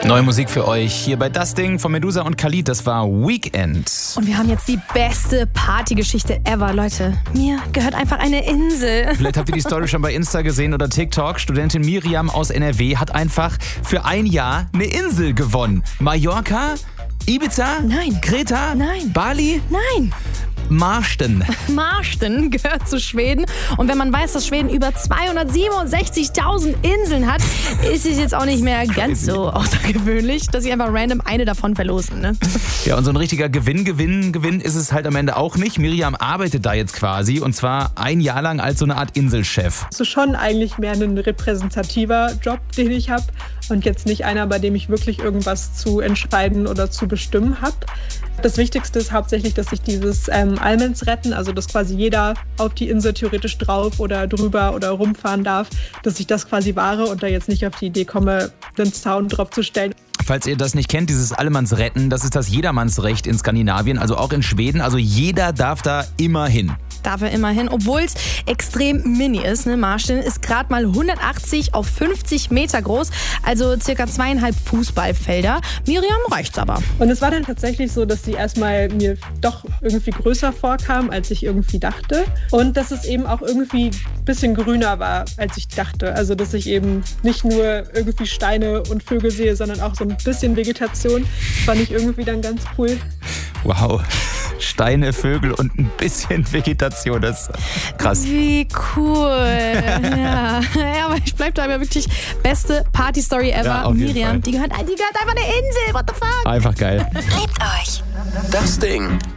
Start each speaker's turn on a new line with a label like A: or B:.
A: Neue Musik für euch hier bei Das Ding von Medusa und Khalid. Das war Weekend.
B: Und wir haben jetzt die beste Partygeschichte ever, Leute. Mir gehört einfach eine Insel.
A: Vielleicht habt ihr die Story schon bei Insta gesehen oder TikTok. Studentin Miriam aus NRW hat einfach für ein Jahr eine Insel gewonnen. Mallorca? Ibiza?
B: Nein.
A: Kreta?
B: Nein.
A: Bali?
B: Nein.
A: Marsten.
B: Marsten gehört zu Schweden. Und wenn man weiß, dass Schweden über 267.000 Inseln hat, ist es jetzt auch nicht mehr ganz so außergewöhnlich, dass sie einfach random eine davon verlosen. Ne?
A: Ja, und so ein richtiger Gewinn ist es halt am Ende auch nicht. Miriam arbeitet da jetzt quasi und zwar ein Jahr lang als so eine Art Inselchef.
C: Das ist schon eigentlich mehr ein repräsentativer Job, den ich habe und jetzt nicht einer, bei dem ich wirklich irgendwas zu entscheiden oder zu bestimmen habe. Das Wichtigste ist hauptsächlich, dass ich dieses Allmens retten, also dass quasi jeder auf die Insel theoretisch drauf oder drüber oder rumfahren darf, dass ich das quasi wahre und da jetzt nicht auf die Idee komme, einen Zaun drauf zu stellen.
A: Falls ihr das nicht kennt, dieses Allemannsretten, das ist das Jedermannsrecht in Skandinavien, also auch in Schweden. Also jeder darf da immer hin.
B: Darf er immerhin, obwohl es extrem mini ist. Ne? Marsten ist gerade mal 180 auf 50 Meter groß, also circa 2,5 Fußballfelder. Miriam reicht's aber.
C: Und es war dann tatsächlich so, dass sie erstmal mir doch irgendwie größer vorkam, als ich irgendwie dachte. Und dass es eben auch irgendwie ein bisschen grüner war, als ich dachte. Also dass ich eben nicht nur irgendwie Steine und Vögel sehe, sondern auch so ein bisschen Vegetation. Fand ich irgendwie dann ganz cool.
A: Wow. Steine, Vögel und ein bisschen Vegetation, das ist krass.
B: Wie cool. Ja, aber ich bleib da aber wirklich beste Party-Story ever.
A: Ja, auf jeden
B: Miriam,
A: Fall.
B: die gehört einfach eine Insel. What the fuck?
A: Einfach geil.
D: Liebt euch. Das Ding.